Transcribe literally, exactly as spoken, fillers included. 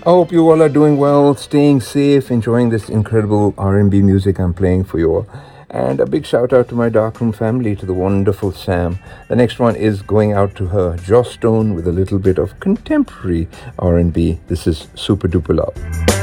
I hope you all are doing well, staying safe, enjoying this incredible R and B music I'm playing for you all. And a big shout out to my Darkroom family, to the wonderful Sam. The next one is going out to her, Joss Stone, with a little bit of contemporary R and B. This is Super Duper Love.